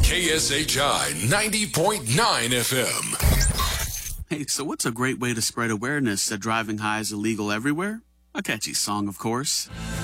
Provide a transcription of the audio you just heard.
KSHI 90.9 FM. Hey, so what's a great way to spread awareness that driving high is illegal everywhere? A catchy song, of course.